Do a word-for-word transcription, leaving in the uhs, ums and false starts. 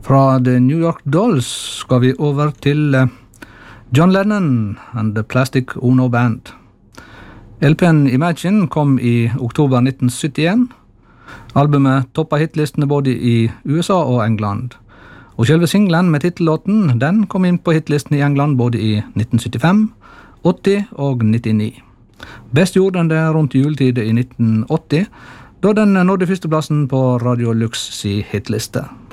Fra The New York Dolls skal vi over til eh, John Lennon and the Plastic Ono Band. L P-en Imagine kom i oktober nitten syttien. Albumet toppet hitlistene både i U S A og England. Og selve singlen med titellåten, den kom inn på hitlisten i England både i nitten syttifem, åtti og nittini. Best gjorde den det rundt juletid i nitten åtti, da den nådde førsteplassen på Radio Lux si hitliste.